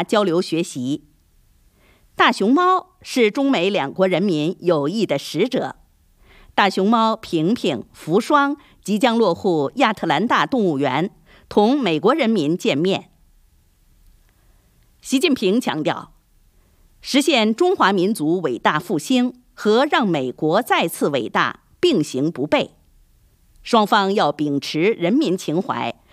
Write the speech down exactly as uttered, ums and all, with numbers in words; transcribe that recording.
华交流学习。大熊猫是中美两国人民友谊的使者。大熊猫平平、福双即将落户亚特兰大动物园，同美国人民见面。习近平强调，实现中华民族伟大复兴和让美国再次伟大并行不悖。双方要秉持人民情怀，